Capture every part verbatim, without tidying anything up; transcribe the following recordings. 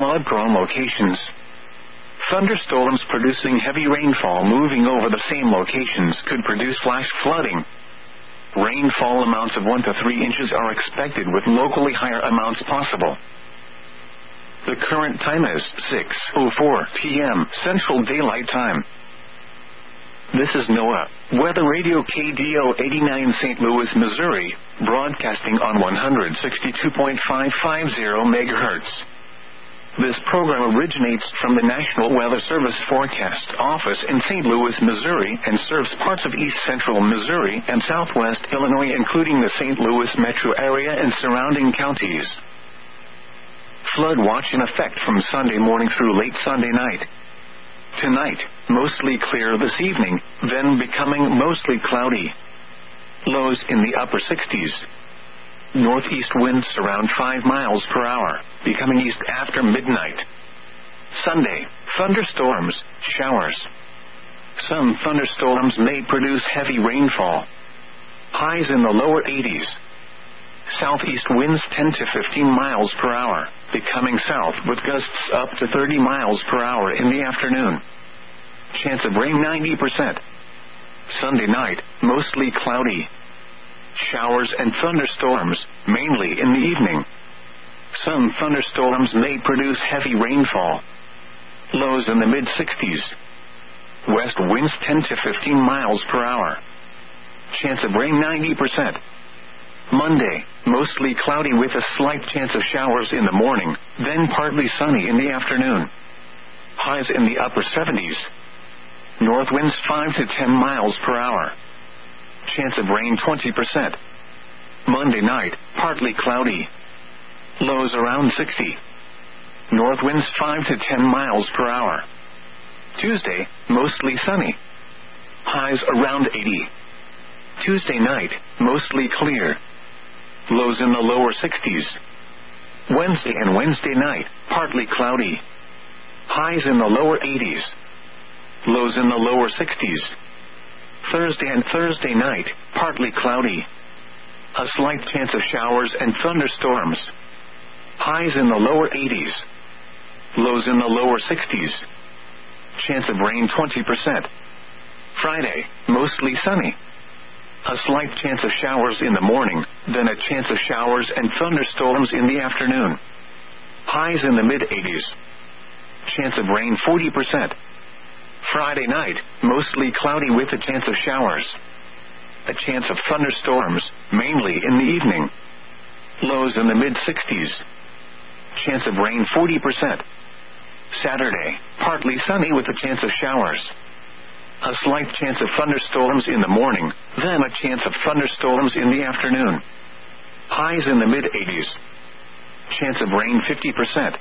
flood-prone locations. Thunderstorms producing heavy rainfall moving over the same locations could produce flash flooding. Rainfall amounts of one to three inches are expected, with locally higher amounts possible. The current time is six oh four p m Central Daylight Time. This is NOAA Weather Radio K D O eighty-nine Saint Louis, Missouri, broadcasting on one sixty-two point five five zero megahertz. This program originates from the National Weather Service Forecast Office in Saint Louis, Missouri, and serves parts of east central Missouri and southwest Illinois, including the Saint Louis metro area and surrounding counties. Flood watch in effect from Sunday morning through late Sunday night. Tonight, mostly clear this evening, then becoming mostly cloudy. Lows in the upper sixties. Northeast winds around five miles per hour, becoming east after midnight. Sunday, thunderstorms, showers. Some thunderstorms may produce heavy rainfall. Highs in the lower eighties. Southeast winds ten to fifteen miles per hour, becoming south with gusts up to thirty miles per hour in the afternoon. Chance of rain ninety percent. Sunday night, mostly cloudy. Showers and thunderstorms, mainly in the evening. Some thunderstorms may produce heavy rainfall. Lows in the mid-sixties. West winds ten to fifteen miles per hour. Chance of rain ninety percent. Monday, mostly cloudy with a slight chance of showers in the morning, then partly sunny in the afternoon. Highs in the upper seventies. North winds five to ten miles per hour. Chance of rain twenty percent. Monday night, partly cloudy. Lows around sixty. North winds five to ten miles per hour. Tuesday, mostly sunny. Highs around eighty. Tuesday night, mostly clear. Lows in the lower sixties. Wednesday and Wednesday night, partly cloudy. Highs in the lower eighties. Lows in the lower sixties. Thursday and Thursday night, partly cloudy. A slight chance of showers and thunderstorms. Highs in the lower eighties. Lows in the lower sixties. Chance of rain twenty percent. Friday, mostly sunny. A slight chance of showers in the morning, then a chance of showers and thunderstorms in the afternoon. Highs in the mid-eighties. Chance of rain forty percent. Friday night, mostly cloudy with a chance of showers. A chance of thunderstorms, mainly in the evening. Lows in the mid-sixties. Chance of rain forty percent. Saturday, partly sunny with a chance of showers. A slight chance of thunderstorms in the morning, then a chance of thunderstorms in the afternoon. Highs in the mid-eighties. Chance of rain fifty percent.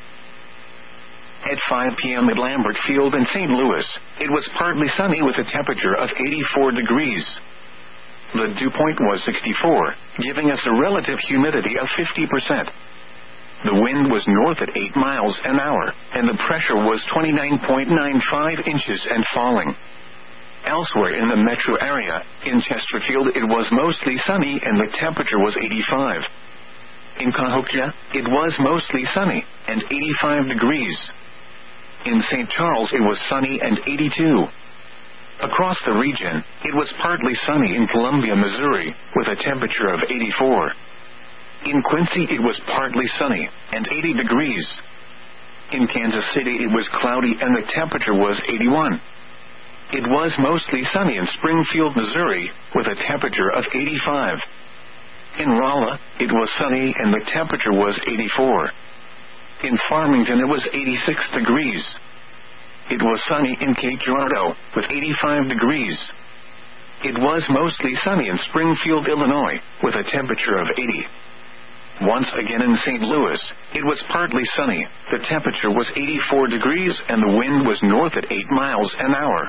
At five p m at Lambert Field in Saint Louis, it was partly sunny with a temperature of eighty-four degrees. The dew point was sixty-four, giving us a relative humidity of fifty percent. The wind was north at eight miles an hour, and the pressure was twenty-nine point nine five inches and falling. Elsewhere in the metro area, in Chesterfield, it was mostly sunny and the temperature was eighty-five. In Cahokia, it was mostly sunny and eighty-five degrees. In Saint Charles, it was sunny and eighty-two. Across the region, it was partly sunny in Columbia, Missouri, with a temperature of eighty-four. In Quincy, it was partly sunny and eighty degrees. In Kansas City, it was cloudy and the temperature was eighty-one. It was mostly sunny in Springfield, Missouri, with a temperature of eighty-five. In Rolla, it was sunny and the temperature was eighty-four. In Farmington, it was eighty-six degrees. It was sunny in Cape Girardeau, with eighty-five degrees. It was mostly sunny in Springfield, Illinois, with a temperature of eighty. Once again in Saint Louis, it was partly sunny, the temperature was eighty-four degrees and the wind was north at eight miles an hour.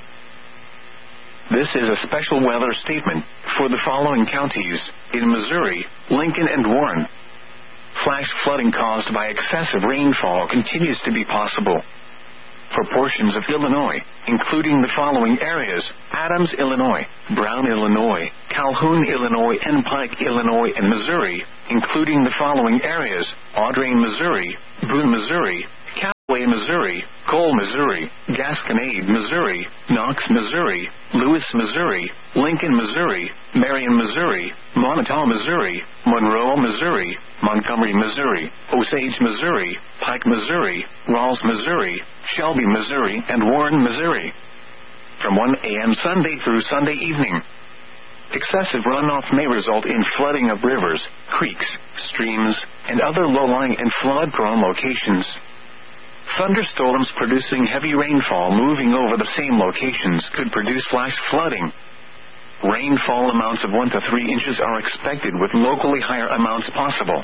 This is a special weather statement for the following counties in Missouri, Lincoln and Warren. Flash flooding caused by excessive rainfall continues to be possible. For portions of Illinois, including the following areas: Adams, Illinois, Brown, Illinois, Calhoun, Illinois, and Pike, Illinois, and Missouri, including the following areas: Audrain, Missouri, Boone, Missouri, Way, Missouri, Cole, Missouri, Gasconade, Missouri, Knox, Missouri, Lewis, Missouri, Lincoln, Missouri, Marion, Missouri, Montauk, Missouri, Monroe, Missouri, Montgomery, Missouri, Osage, Missouri, Pike, Missouri, Rawls, Missouri, Shelby, Missouri, and Warren, Missouri. From one a m Sunday through Sunday evening. Excessive runoff may result in flooding of rivers, creeks, streams, and other low-lying and flood-prone locations. Thunderstorms producing heavy rainfall moving over the same locations could produce flash flooding. Rainfall amounts of one to three inches are expected with locally higher amounts possible.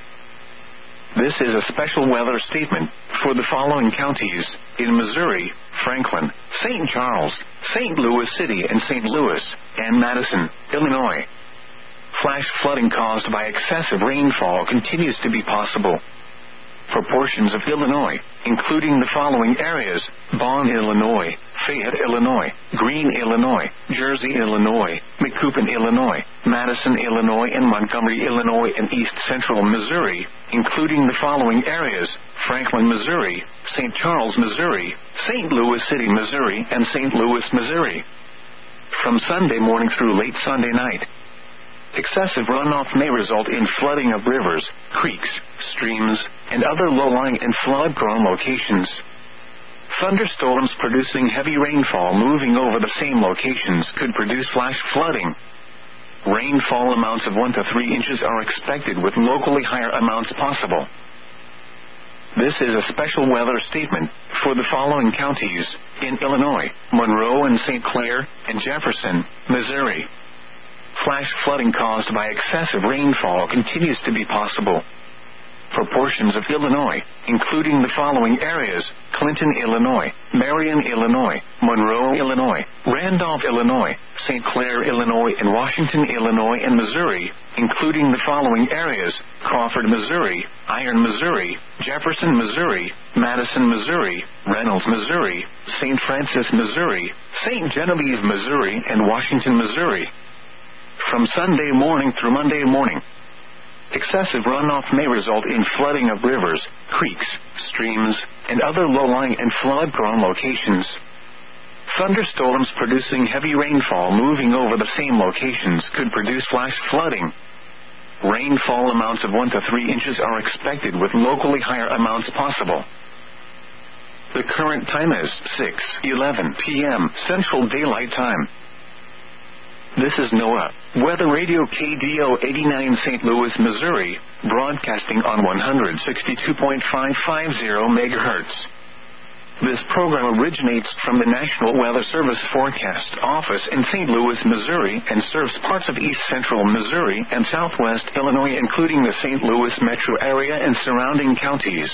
This is a special weather statement for the following counties in Missouri: Franklin, Saint Charles, Saint Louis City and Saint Louis, and Madison, Illinois. Flash flooding caused by excessive rainfall continues to be possible for portions of Illinois, including the following areas: Bonn, Illinois, Fayette, Illinois, Greene, Illinois, Jersey, Illinois, Macoupin, Illinois, Madison, Illinois, and Montgomery, Illinois, and east central Missouri, including the following areas: Franklin, Missouri, Saint Charles, Missouri, Saint Louis City, Missouri, and Saint Louis, Missouri. From Sunday morning through late Sunday night, excessive runoff may result in flooding of rivers, creeks, streams, and other low-lying and flood-prone locations. Thunderstorms producing heavy rainfall moving over the same locations could produce flash flooding. Rainfall amounts of one to three inches are expected with locally higher amounts possible. This is a special weather statement for the following counties in Illinois: Monroe and Saint Clair, and Jefferson, Missouri. Flash flooding caused by excessive rainfall continues to be possible for portions of Illinois, including the following areas: Clinton, Illinois, Marion, Illinois, Monroe, Illinois, Randolph, Illinois, Saint Clair, Illinois, and Washington, Illinois, and Missouri, including the following areas: Crawford, Missouri, Iron, Missouri, Jefferson, Missouri, Madison, Missouri, Reynolds, Missouri, Saint Francis, Missouri, Saint Genevieve, Missouri, and Washington, Missouri. From Sunday morning through Monday morning, excessive runoff may result in flooding of rivers, creeks, streams, and other low-lying and flood-prone locations. Thunderstorms producing heavy rainfall moving over the same locations could produce flash flooding. Rainfall amounts of one to three inches are expected with locally higher amounts possible. The current time is six eleven p m Central Daylight Time. This is NOAA Weather Radio K D O eighty-nine Saint Louis, Missouri, broadcasting on one sixty-two point five five zero megahertz. This program originates from the National Weather Service Forecast Office in Saint Louis, Missouri, and serves parts of east central Missouri and southwest Illinois, including the Saint Louis metro area and surrounding counties.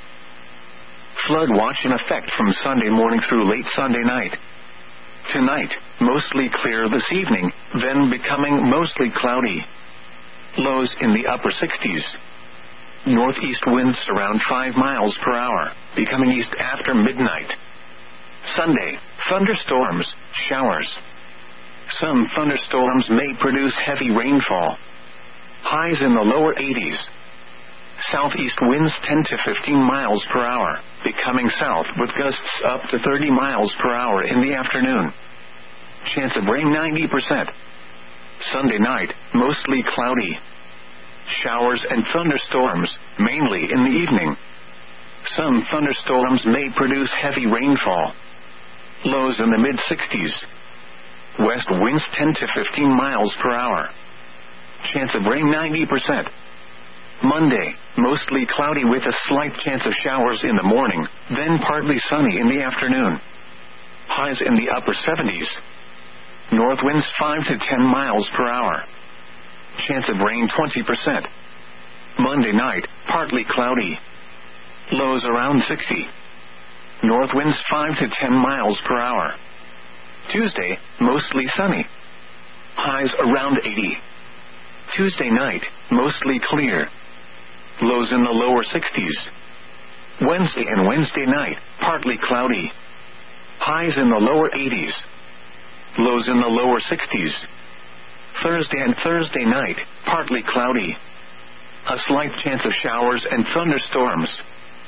Flood watch in effect from Sunday morning through late Sunday night. Tonight, mostly clear this evening, then becoming mostly cloudy. Lows in the upper sixties. Northeast winds around five miles per hour, becoming east after midnight. Sunday, thunderstorms, showers. Some thunderstorms may produce heavy rainfall. Highs in the lower eighties. Southeast winds ten to fifteen miles per hour, becoming south with gusts up to thirty miles per hour in the afternoon. Chance of rain ninety percent. Sunday night, mostly cloudy. Showers and thunderstorms, mainly in the evening. Some thunderstorms may produce heavy rainfall. Lows in the mid-sixties. West winds ten to fifteen miles per hour. Chance of rain ninety percent. Monday, mostly cloudy with a slight chance of showers in the morning, then partly sunny in the afternoon. Highs in the upper seventies. North winds five to ten miles per hour. Chance of rain twenty percent. Monday night, partly cloudy. Lows around sixty. North winds five to ten miles per hour. Tuesday, mostly sunny. Highs around eighty. Tuesday night, mostly clear. Lows in the lower sixties. Wednesday and Wednesday night, partly cloudy. Highs in the lower eighties. Lows in the lower sixties. Thursday and Thursday night, partly cloudy. A slight chance of showers and thunderstorms.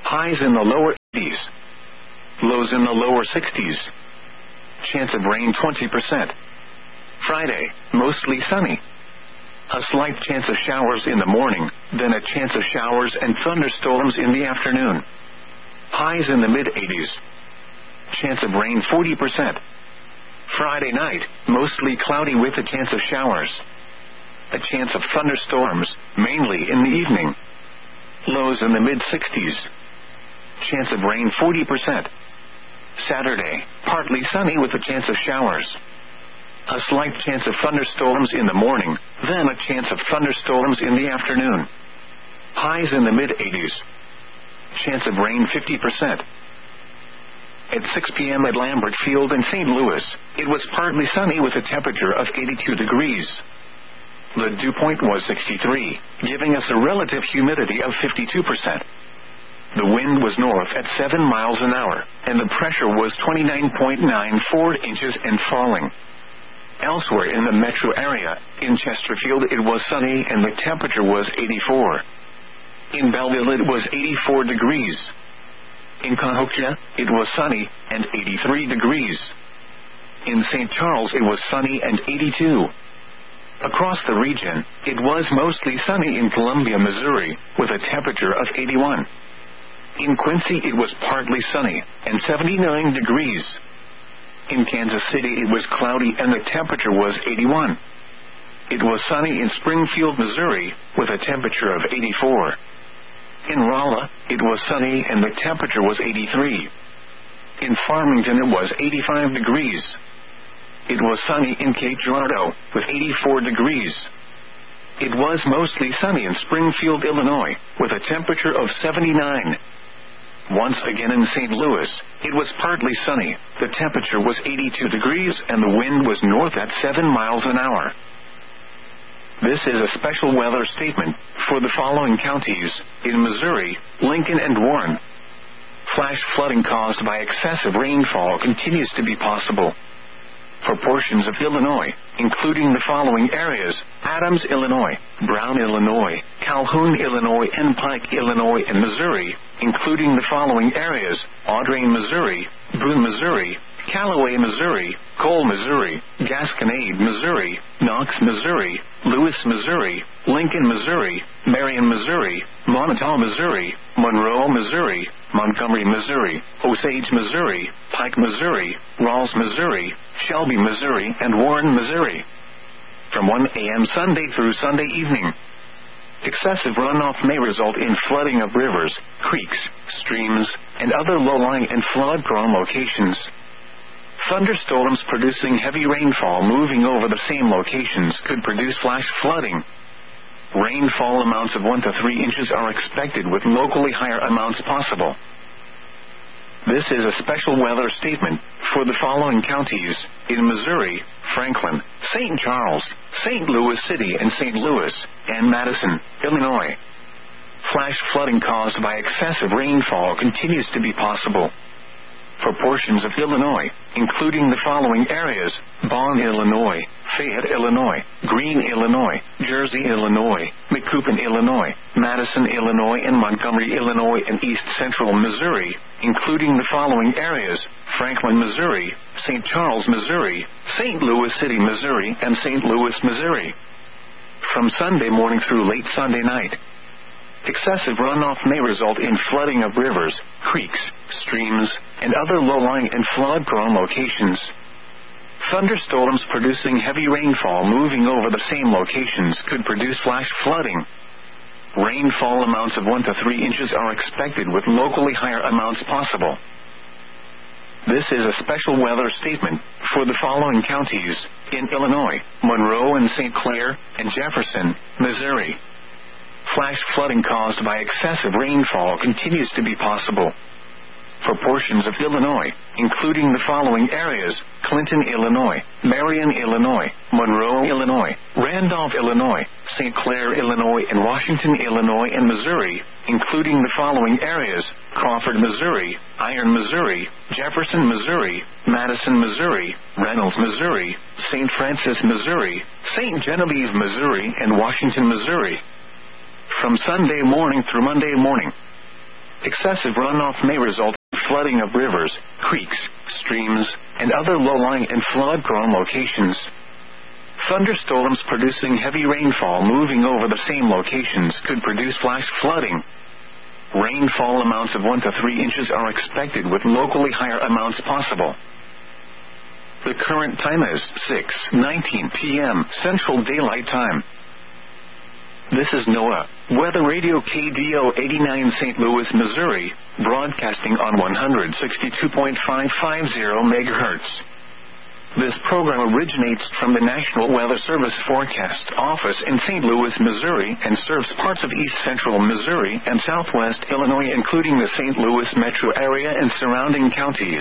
Highs in the lower eighties. Lows in the lower sixties. Chance of rain twenty percent. Friday, mostly sunny. A slight chance of showers in the morning, then a chance of showers and thunderstorms in the afternoon. Highs in the mid eighties. Chance of rain forty percent. Friday night, mostly cloudy with a chance of showers. A chance of thunderstorms, mainly in the evening. Lows in the mid sixties. Chance of rain forty percent. Saturday, partly sunny with a chance of showers. A slight chance of thunderstorms in the morning, then a chance of thunderstorms in the afternoon. Highs in the mid eighties. Chance of rain fifty percent. At six p.m. at Lambert Field in Saint Louis, it was partly sunny with a temperature of eighty-two degrees. The dew point was sixty-three, giving us a relative humidity of fifty-two percent. The wind was north at seven miles an hour, and the pressure was twenty-nine point nine four inches and falling. Elsewhere in the metro area, in Chesterfield it was sunny and the temperature was eighty-four. In Belleville it was eighty-four degrees. In Cahokia, it was sunny and eighty-three degrees. In Saint Charles it was sunny and eighty-two. Across the region, it was mostly sunny in Columbia, Missouri, with a temperature of eighty-one. In Quincy it was partly sunny and seventy-nine degrees. In Kansas City it was cloudy and the temperature was eighty-one. It was sunny in Springfield, Missouri, with a temperature of eighty-four. In Rolla, it was sunny and the temperature was eighty-three. In Farmington it was eighty-five degrees. It was sunny in Cape Girardeau, with eighty-four degrees. It was mostly sunny in Springfield, Illinois, with a temperature of seventy-nine. Once again in Saint Louis, it was partly sunny, the temperature was eighty-two degrees and the wind was north at seven miles an hour. This is a special weather statement for the following counties, in Missouri, Lincoln and Warren. Flash flooding caused by excessive rainfall continues to be possible. For portions of Illinois, including the following areas: Adams, Illinois, Brown, Illinois, Calhoun, Illinois, and Pike, Illinois, and Missouri, including the following areas: Audrain, Missouri, Boone, Missouri, Callaway, Missouri, Cole, Missouri, Gasconade, Missouri, Knox, Missouri, Lewis, Missouri, Lincoln, Missouri, Marion, Missouri, Montauk, Missouri, Monroe, Missouri, Montgomery, Missouri, Osage, Missouri, Pike, Missouri, Rawls, Missouri, Shelby, Missouri, and Warren, Missouri. From one a.m. Sunday through Sunday evening. Excessive runoff may result in flooding of rivers, creeks, streams, and other low-lying and flood-prone locations. Thunderstorms producing heavy rainfall moving over the same locations could produce flash flooding. Rainfall amounts of one to three inches are expected with locally higher amounts possible. This is a special weather statement for the following counties, in Missouri, Franklin, Saint Charles, Saint Louis City and Saint Louis, and Madison, Illinois. Flash flooding caused by excessive rainfall continues to be possible. For portions of Illinois, including the following areas: Bonn, Illinois, Fayette, Illinois, Greene, Illinois, Jersey, Illinois, Macoupin, Illinois, Madison, Illinois, and Montgomery, Illinois, and East Central Missouri, including the following areas: Franklin, Missouri, Saint Charles, Missouri, Saint Louis City, Missouri, and Saint Louis, Missouri. From Sunday morning through late Sunday night, excessive runoff may result in flooding of rivers, creeks, streams, and other low-lying and flood-prone locations. Thunderstorms producing heavy rainfall moving over the same locations could produce flash flooding. Rainfall amounts of one to three inches are expected with locally higher amounts possible. This is a special weather statement for the following counties, in Illinois, Monroe and Saint Clair, and Jefferson, Missouri. Flash flooding caused by excessive rainfall continues to be possible. For portions of Illinois, including the following areas: Clinton, Illinois, Marion, Illinois, Monroe, Illinois, Randolph, Illinois, Saint Clair, Illinois, and Washington, Illinois, and Missouri, including the following areas: Crawford, Missouri, Iron, Missouri, Jefferson, Missouri, Madison, Missouri, Reynolds, Missouri, Saint Francis, Missouri, Saint Genevieve, Missouri, and Washington, Missouri. From Sunday morning through Monday morning, Excessive runoff may result in flooding of rivers, creeks, streams, and other low-lying and flood-prone locations. Thunderstorms producing heavy rainfall moving over the same locations could produce flash flooding. Rainfall amounts of one to three inches are expected, with locally higher amounts possible. The current time is six nineteen p m Central Daylight Time. This is NOAA Weather Radio K D O eighty-nine Saint Louis, Missouri, broadcasting on one sixty-two point five five zero megahertz. This program originates from the National Weather Service Forecast Office in Saint Louis, Missouri, and serves parts of east central Missouri and southwest Illinois, including the Saint Louis metro area and surrounding counties.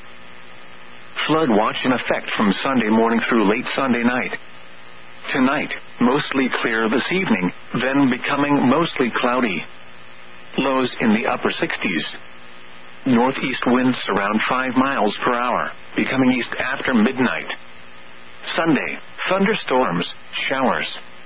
Flood watch in effect from Sunday morning through late Sunday night. Tonight, mostly clear this evening, then becoming mostly cloudy. Lows in the upper sixties. Northeast winds around five miles per hour, becoming east after midnight. Sunday, thunderstorms, showers.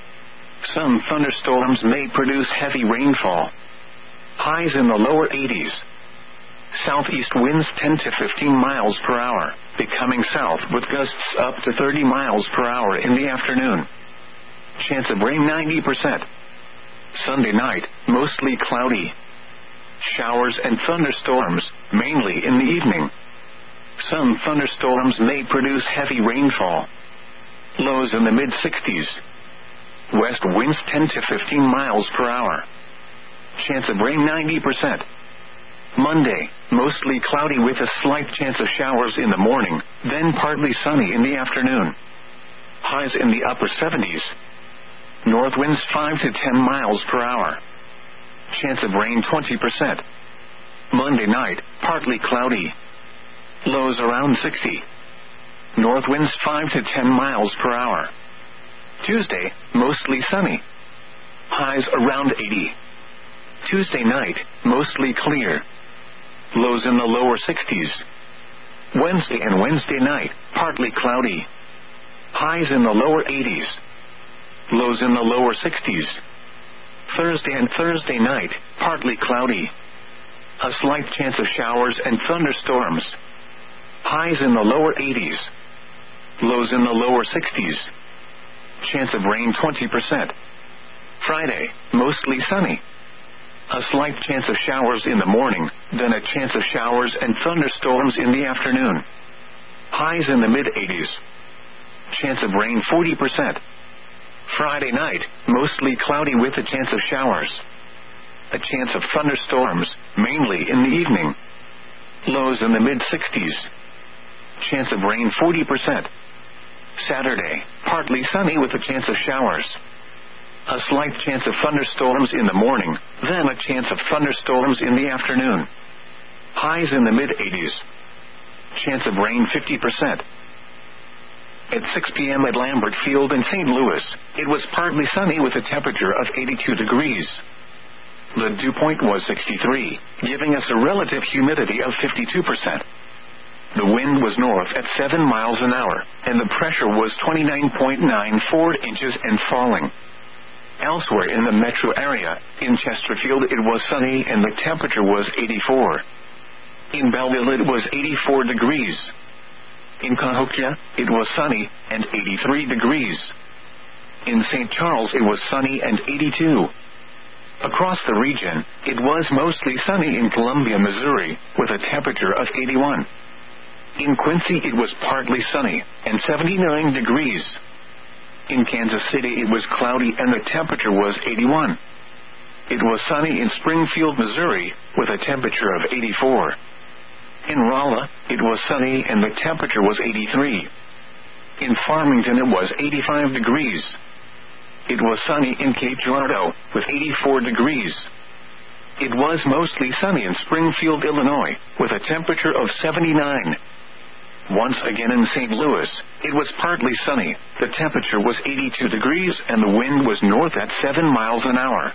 Some thunderstorms may produce heavy rainfall. Highs in the lower eighties. Southeast winds ten to fifteen miles per hour, becoming south with gusts up to thirty miles per hour in the afternoon. Chance of rain ninety percent. Sunday night, mostly cloudy. Showers and thunderstorms, mainly in the evening. Some thunderstorms may produce heavy rainfall. Lows in the mid-sixties. West winds ten to fifteen miles per hour. Chance of rain ninety percent. Monday, mostly cloudy with a slight chance of showers in the morning, then partly sunny in the afternoon. Highs in the upper seventies. North winds five to ten miles per hour. Chance of rain twenty percent. Monday night, partly cloudy. Lows around sixty. North winds five to ten miles per hour. Tuesday, mostly sunny. Highs around eighty. Tuesday night, mostly clear. Lows in the lower sixties. Wednesday and Wednesday night, partly cloudy. Highs in the lower eighties. Lows in the lower sixties. Thursday and Thursday night, partly cloudy. A slight chance of showers and thunderstorms. Highs in the lower eighties. Lows in the lower sixties. Chance of rain twenty percent. Friday, mostly sunny. A slight chance of showers in the morning, then a chance of showers and thunderstorms in the afternoon. Highs in the mid-eighties. Chance of rain forty percent. Friday night, mostly cloudy with a chance of showers. A chance of thunderstorms, mainly in the evening. Lows in the mid-sixties. Chance of rain forty percent. Saturday, partly sunny with a chance of showers. A slight chance of thunderstorms in the morning, then a chance of thunderstorms in the afternoon. Highs in the mid-eighties. Chance of rain fifty percent. At six p m at Lambert Field in Saint Louis, it was partly sunny with a temperature of eighty-two degrees. The dew point was sixty-three, giving us a relative humidity of fifty-two percent. The wind was north at seven miles an hour, and the pressure was twenty-nine point nine four inches and falling. Elsewhere in the metro area, in Chesterfield it was sunny and the temperature was eighty-four. In Belleville it was eighty-four degrees. In Cahokia, it was sunny and eighty-three degrees. In Saint Charles it was sunny and eighty-two. Across the region, it was mostly sunny in Columbia, Missouri, with a temperature of eighty-one. In Quincy it was partly sunny and seventy-nine degrees. In Kansas City it was cloudy and the temperature was eighty-one. It was sunny in Springfield, Missouri, with a temperature of eighty-four. In Rolla, it was sunny and the temperature was eighty-three. In Farmington it was eighty-five degrees. It was sunny in Cape Girardeau, with eighty-four degrees. It was mostly sunny in Springfield, Illinois, with a temperature of seventy-nine. Once again in Saint Louis, it was partly sunny, the temperature was eighty-two degrees and the wind was north at seven miles an hour.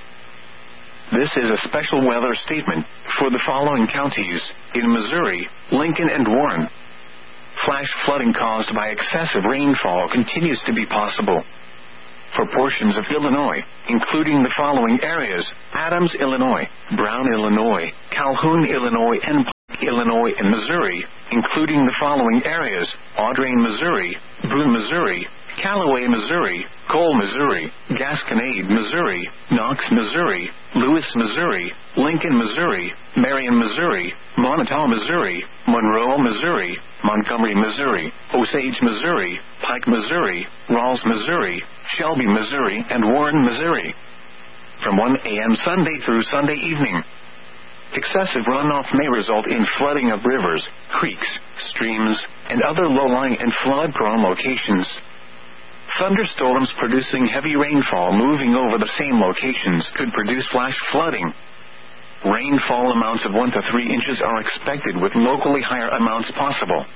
This is a special weather statement for the following counties in Missouri, Lincoln and Warren. Flash flooding caused by excessive rainfall continues to be possible. For portions of Illinois, including the following areas: Adams, Illinois, Brown, Illinois, Calhoun, Illinois, and Pike, Illinois, and Missouri, including the following areas: Audrain, Missouri, Boone, Missouri, Callaway, Missouri, Cole, Missouri, Gasconade, Missouri, Knox, Missouri, Lewis, Missouri, Lincoln, Missouri, Marion, Missouri, Montauk, Missouri, Monroe, Missouri, Montgomery, Missouri, Osage, Missouri, Pike, Missouri, Rawls, Missouri, Shelby, Missouri, and Warren, Missouri. From one a m Sunday through Sunday evening. Excessive runoff may result in flooding of rivers, creeks, streams, and other low-lying and flood-prone locations. Thunderstorms producing heavy rainfall moving over the same locations could produce flash flooding. Rainfall amounts of one to three inches are expected, with locally higher amounts possible.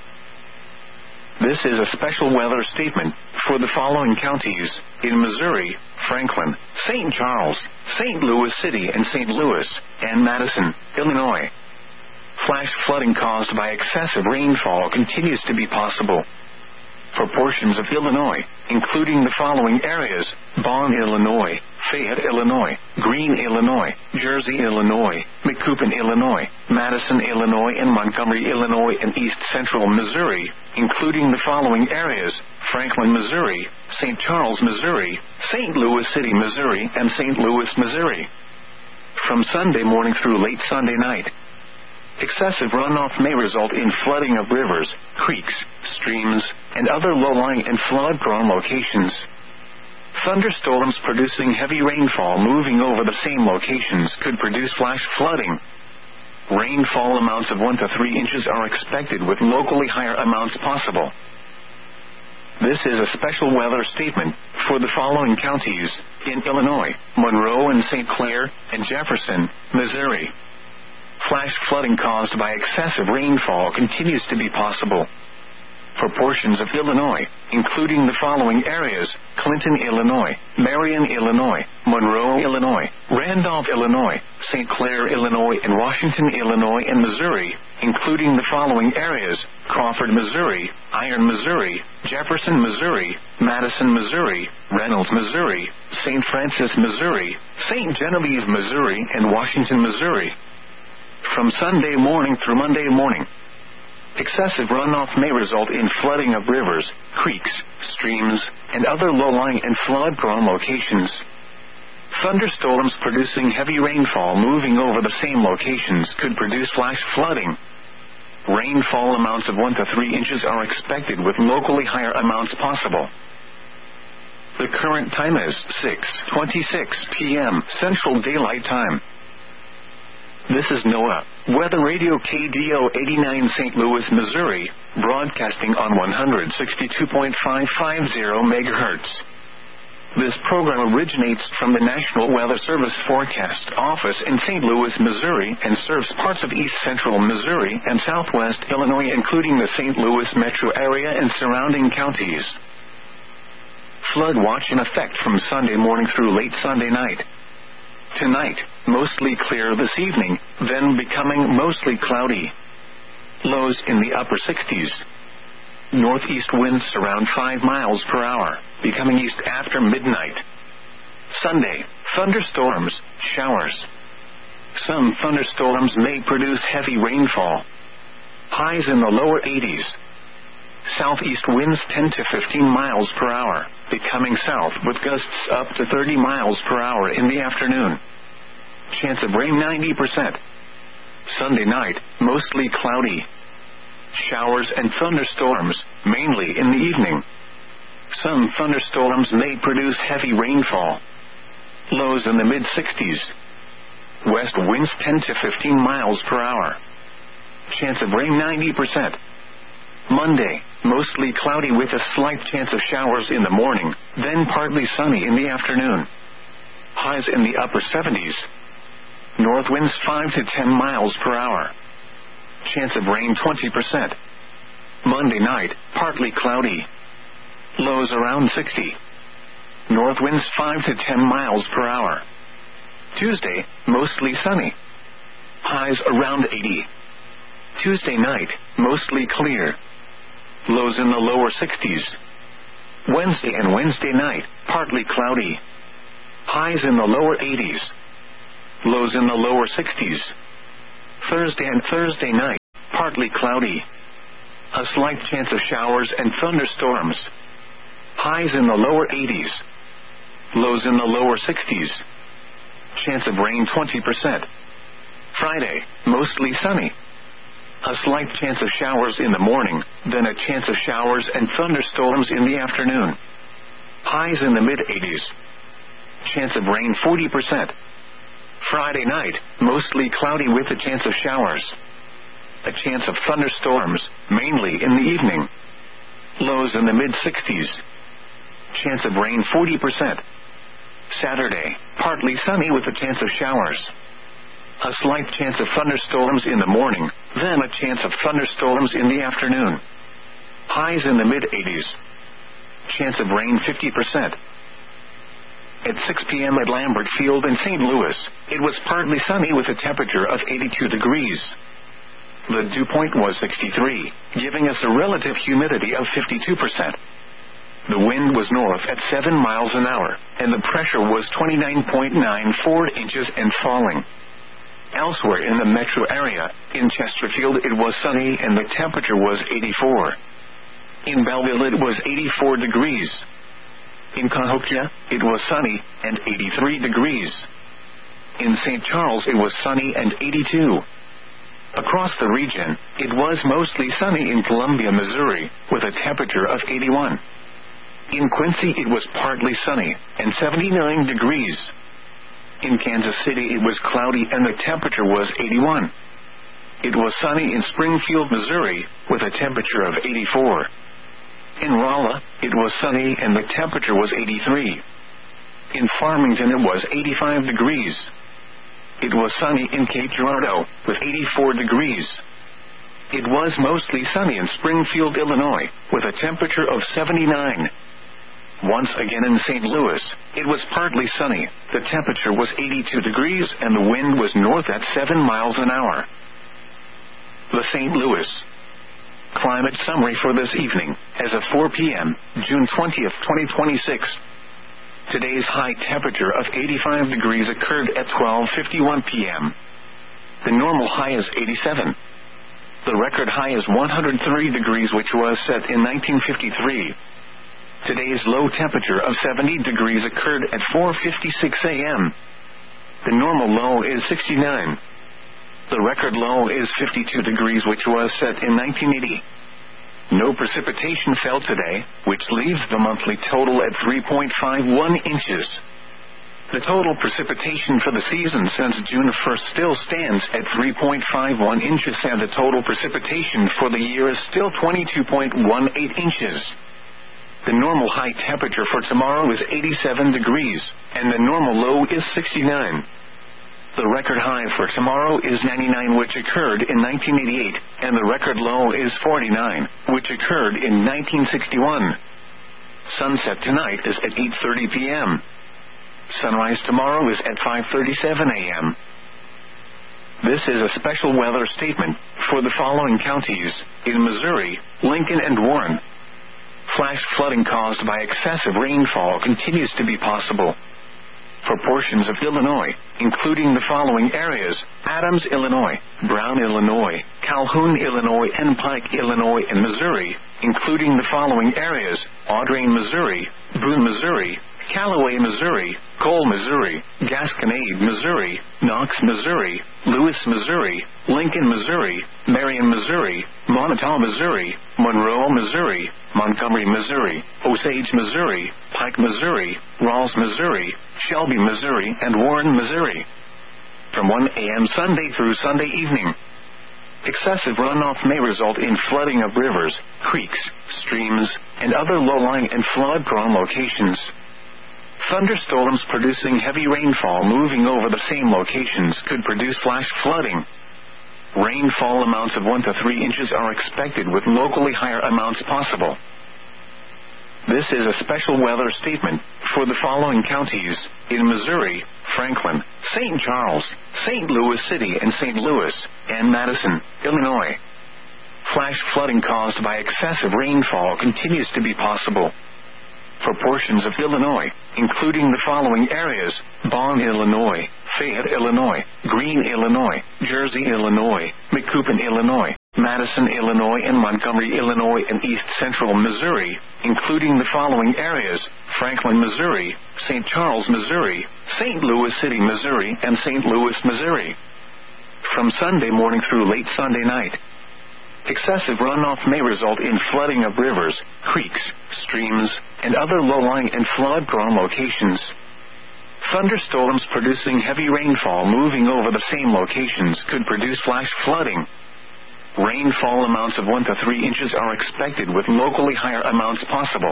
This is a special weather statement for the following counties: in Missouri, Franklin, Saint Charles, Saint Louis City, and Saint Louis, and Madison, Illinois. Flash flooding caused by excessive rainfall continues to be possible. For portions of Illinois, including the following areas: Bonn, Illinois, Fayette, Illinois, Greene, Illinois, Jersey, Illinois, McCoupin, Illinois, Madison, Illinois, and Montgomery, Illinois, and East Central Missouri, including the following areas: Franklin, Missouri, Saint Charles, Missouri, Saint Louis City, Missouri, and Saint Louis, Missouri. From Sunday morning through late Sunday night. Excessive runoff may result in flooding of rivers, creeks, streams, and other low-lying and flood-prone locations. Thunderstorms producing heavy rainfall moving over the same locations could produce flash flooding. Rainfall amounts of one to three inches are expected, with locally higher amounts possible. This is a special weather statement for the following counties: in Illinois, Monroe and Saint Clair, and Jefferson, Missouri. Flash flooding caused by excessive rainfall continues to be possible. For portions of Illinois, including the following areas: Clinton, Illinois, Marion, Illinois, Monroe, Illinois, Randolph, Illinois, Saint Clair, Illinois, and Washington, Illinois, and Missouri, including the following areas: Crawford, Missouri, Iron, Missouri, Jefferson, Missouri, Madison, Missouri, Reynolds, Missouri, Saint Francis, Missouri, Saint Genevieve, Missouri, and Washington, Missouri. From Sunday morning through Monday morning. Excessive runoff may result in flooding of rivers, creeks, streams, and other low-lying and flood-prone locations. Thunderstorms producing heavy rainfall moving over the same locations could produce flash flooding. Rainfall amounts of one to three inches are expected, with locally higher amounts possible. The current time is six twenty-six p m Central Daylight Time. This is NOAA Weather Radio K D O eighty-nine Saint Louis, Missouri, broadcasting on one sixty-two point five five zero megahertz. This program originates from the National Weather Service Forecast Office in Saint Louis, Missouri, and serves parts of east central Missouri and southwest Illinois, including the Saint Louis metro area and surrounding counties. Flood watch in effect from Sunday morning through late Sunday night. Tonight, mostly clear this evening, then becoming mostly cloudy. Lows in the upper sixties. Northeast winds around five miles per hour, becoming east after midnight. Sunday, thunderstorms, showers. Some thunderstorms may produce heavy rainfall. Highs in the lower eighties. Southeast winds ten to fifteen miles per hour, becoming south with gusts up to thirty miles per hour in the afternoon. Chance of rain ninety percent. Sunday night, mostly cloudy. Showers and thunderstorms, mainly in the evening. Some thunderstorms may produce heavy rainfall. Lows in the mid-sixties. West winds ten to fifteen miles per hour. Chance of rain ninety percent. Monday, mostly cloudy with a slight chance of showers in the morning, then partly sunny in the afternoon. Highs in the upper seventies. North winds five to ten miles per hour. Chance of rain twenty percent. Monday night, partly cloudy. Lows around sixty. North winds five to ten miles per hour. Tuesday, mostly sunny. Highs around eighty. Tuesday night, mostly clear. Lows in the lower sixties. Wednesday and Wednesday night, partly cloudy. Highs in the lower eighties. Lows in the lower sixties. Thursday and Thursday night, partly cloudy. A slight chance of showers and thunderstorms. Highs in the lower eighties. Lows in the lower sixties. Chance of rain twenty percent. Friday, mostly sunny. A slight chance of showers in the morning, then a chance of showers and thunderstorms in the afternoon. Highs in the mid-eighties. Chance of rain forty percent. Friday night, mostly cloudy with a chance of showers. A chance of thunderstorms, mainly in the evening. Lows in the mid-sixties. Chance of rain forty percent. Saturday, partly sunny with a chance of showers. A slight chance of thunderstorms in the morning, then a chance of thunderstorms in the afternoon. Highs in the mid-eighties. Chance of rain fifty percent. At six p.m. at Lambert Field in Saint Louis, it was partly sunny with a temperature of eighty-two degrees. The dew point was sixty-three, giving us a relative humidity of fifty-two percent. The wind was north at seven miles an hour, and the pressure was twenty-nine point nine four inches and falling. Elsewhere in the metro area, in Chesterfield it was sunny and the temperature was eighty-four. In Belleville it was eighty-four degrees. In Cahokia, it was sunny and eighty-three degrees. In Saint Charles it was sunny and eighty-two. Across the region, it was mostly sunny in Columbia, Missouri, with a temperature of eighty-one. In Quincy it was partly sunny and seventy-nine degrees. In Kansas City it was cloudy and the temperature was eighty-one. It was sunny in Springfield, Missouri, with a temperature of eighty-four. In Rolla, it was sunny and the temperature was eighty-three. In Farmington it was eighty-five degrees. It was sunny in Cape Girardeau, with eighty-four degrees. It was mostly sunny in Springfield, Illinois, with a temperature of seventy-nine. Once again in Saint Louis, it was partly sunny, the temperature was eighty-two degrees and the wind was north at seven miles an hour. The Saint Louis climate summary for this evening, as of four p.m., June twentieth, twenty twenty-six. Today's high temperature of eighty-five degrees occurred at twelve fifty-one p.m. The normal high is eighty-seven. The record high is one hundred three degrees, which was set in nineteen fifty-three. Today's low temperature of seventy degrees occurred at four fifty-six a.m. The normal low is sixty-nine. The record low is fifty-two degrees, which was set in nineteen eighty. No precipitation fell today, which leaves the monthly total at three point five one inches. The total precipitation for the season since June first still stands at three point five one inches, and the total precipitation for the year is still twenty-two point one eight inches. The normal high temperature for tomorrow is eighty-seven degrees, and the normal low is sixty-nine. The record high for tomorrow is ninety-nine, which occurred in nineteen eighty-eight, and the record low is forty-nine, which occurred in nineteen sixty-one. Sunset tonight is at eight thirty p.m. Sunrise tomorrow is at five thirty-seven a.m. This is a special weather statement for the following counties in Missouri, Lincoln, and Warren. Flash flooding caused by excessive rainfall continues to be possible. For portions of Illinois, including the following areas: Adams, Illinois, Brown, Illinois, Calhoun, Illinois, and Pike, Illinois, and Missouri, including the following areas: Audrain, Missouri, Boone, Missouri, Callaway, Missouri, Cole, Missouri, Gasconade, Missouri, Knox, Missouri, Lewis, Missouri, Lincoln, Missouri, Marion, Missouri, Montauk, Missouri, Monroe, Missouri, Montgomery, Missouri, Osage, Missouri, Pike, Missouri, Rawls, Missouri, Shelby, Missouri, and Warren, Missouri. From one a.m. Sunday through Sunday evening. Excessive runoff may result in flooding of rivers, creeks, streams, and other low-lying and flood-prone locations. Thunderstorms producing heavy rainfall moving over the same locations could produce flash flooding. Rainfall amounts of one to three inches are expected, with locally higher amounts possible. This is a special weather statement for the following counties in Missouri: Franklin, Saint Charles, Saint Louis City, and Saint Louis, and Madison, Illinois. Flash flooding caused by excessive rainfall continues to be possible. For portions of Illinois, including the following areas: Bonn, Illinois, Fayette, Illinois, Greene, Illinois, Jersey, Illinois, Macoupin, Illinois, Madison, Illinois, and Montgomery, Illinois, and East Central Missouri, including the following areas: Franklin, Missouri, Saint Charles, Missouri, Saint Louis City, Missouri, and Saint Louis, Missouri. From Sunday morning through late Sunday night, excessive runoff may result in flooding of rivers, creeks, streams, and other low-lying and flood-prone locations. Thunderstorms producing heavy rainfall moving over the same locations could produce flash flooding. Rainfall amounts of one to three inches are expected, with locally higher amounts possible.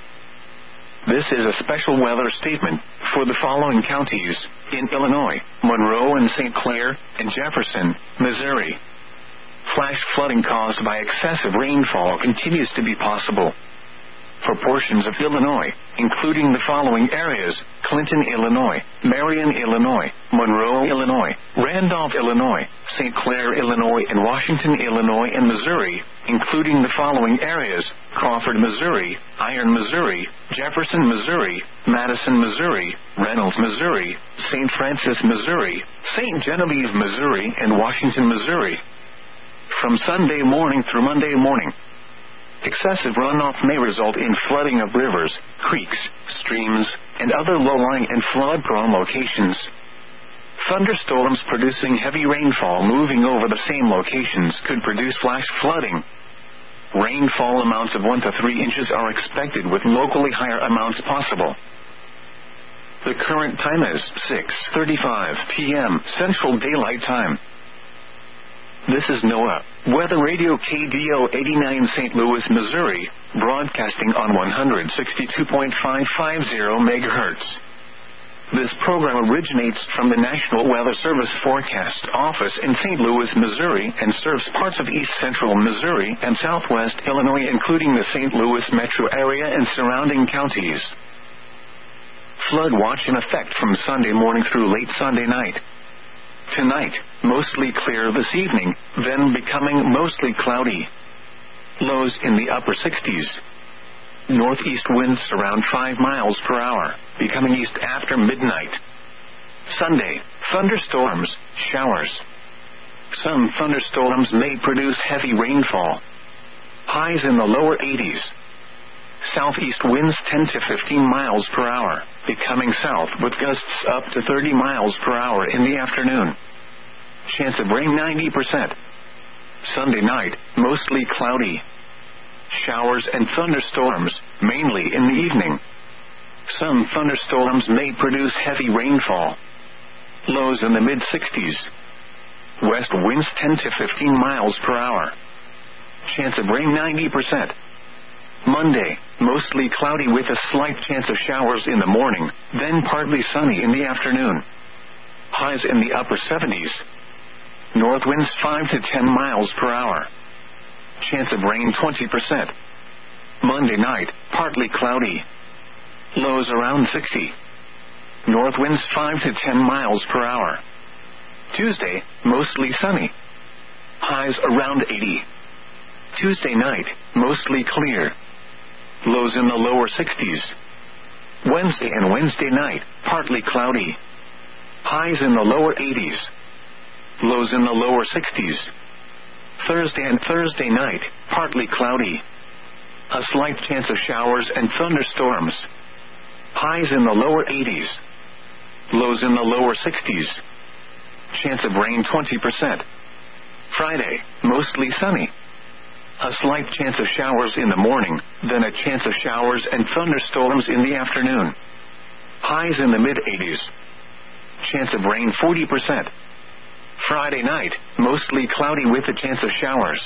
This is a special weather statement for the following counties in Illinois: Monroe and Saint Clair, and Jefferson, Missouri. Flash flooding caused by excessive rainfall continues to be possible. For portions of Illinois, including the following areas: Clinton, Illinois, Marion, Illinois, Monroe, Illinois, Randolph, Illinois, Saint Clair, Illinois, and Washington, Illinois, and Missouri, including the following areas: Crawford, Missouri, Iron, Missouri, Jefferson, Missouri, Madison, Missouri, Reynolds, Missouri, Saint Francis, Missouri, Saint Genevieve, Missouri, and Washington, Missouri. From Sunday morning through Monday morning, excessive runoff may result in flooding of rivers, creeks, streams, and other low-lying and flood-prone locations. Thunderstorms producing heavy rainfall moving over the same locations could produce flash flooding. Rainfall amounts of one to three inches are expected, with locally higher amounts possible. The current time is six thirty-five p.m. Central Daylight Time. This is NOAA Weather Radio K D O eighty-nine Saint Louis, Missouri, broadcasting on one sixty-two point five five zero megahertz. This program originates from the National Weather Service Forecast Office in Saint Louis, Missouri, and serves parts of east central Missouri and southwest Illinois, including the Saint Louis metro area and surrounding counties. Flood watch in effect from Sunday morning through late Sunday night. Tonight, mostly clear this evening, then becoming mostly cloudy. Lows in the upper sixties. Northeast winds around five miles per hour, becoming east after midnight. Sunday, thunderstorms, showers. Some thunderstorms may produce heavy rainfall. Highs in the lower eighties. Southeast winds ten to fifteen miles per hour, becoming south with gusts up to thirty miles per hour in the afternoon. Chance of rain ninety percent. Sunday night, mostly cloudy. Showers and thunderstorms, mainly in the evening. Some thunderstorms may produce heavy rainfall. Lows in the mid-sixties. West winds ten to fifteen miles per hour. Chance of rain ninety percent. Monday, mostly cloudy with a slight chance of showers in the morning, then partly sunny in the afternoon. Highs in the upper seventies. North winds five to ten miles per hour. Chance of rain twenty percent. Monday night, partly cloudy. Lows around sixty. North winds five to ten miles per hour. Tuesday, mostly sunny. Highs around eighty. Tuesday night, mostly clear. Lows in the lower sixties. Wednesday and Wednesday night, partly cloudy. Highs in the lower eighties. Lows in the lower sixties. Thursday and Thursday night, partly cloudy. A slight chance of showers and thunderstorms. Highs in the lower eighties. Lows in the lower sixties. Chance of rain twenty percent. Friday, mostly sunny. A slight chance of showers in the morning, then a chance of showers and thunderstorms in the afternoon. Highs in the mid-eighties. Chance of rain forty percent. Friday night, mostly cloudy with a chance of showers.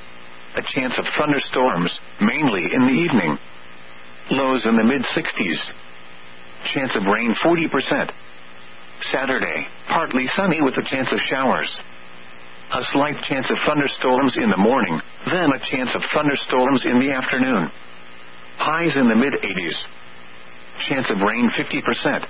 A chance of thunderstorms, mainly in the evening. Lows in the mid-sixties. Chance of rain forty percent. Saturday, partly sunny with a chance of showers. A slight chance of thunderstorms in the morning, then a chance of thunderstorms in the afternoon. Highs in the mid-eighties. Chance of rain fifty percent.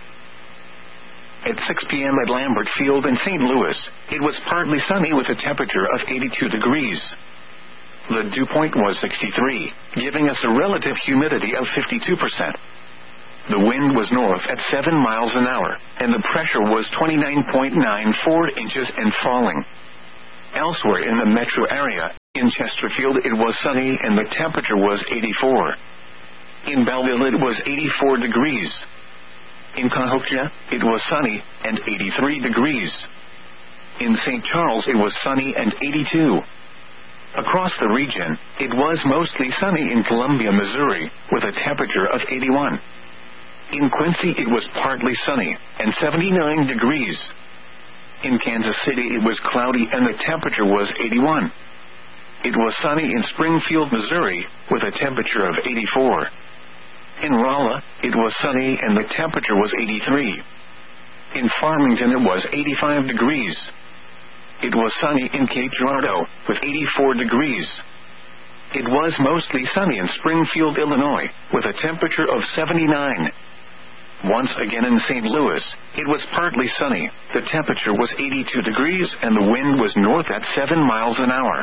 At six p.m. at Lambert Field in Saint Louis, it was partly sunny with a temperature of eighty-two degrees. The dew point was sixty-three, giving us a relative humidity of fifty-two percent. The wind was north at seven miles an hour, and the pressure was twenty-nine point nine four inches and falling. Elsewhere in the metro area, in Chesterfield it was sunny and the temperature was eighty-four. In Belleville it was eighty-four degrees. In Cahokia, it was sunny and eighty-three degrees. In Saint Charles it was sunny and eighty-two. Across the region, it was mostly sunny in Columbia, Missouri, with a temperature of eighty-one. In Quincy it was partly sunny and seventy-nine degrees. In Kansas City it was cloudy and the temperature was eighty-one. It was sunny in Springfield, Missouri, with a temperature of eighty-four. In Rolla, it was sunny and the temperature was eighty-three. In Farmington it was eighty-five degrees. It was sunny in Cape Girardeau, with eighty-four degrees. It was mostly sunny in Springfield, Illinois, with a temperature of seventy-nine. Once again in Saint Louis, it was partly sunny, the temperature was eighty-two degrees and the wind was north at seven miles an hour.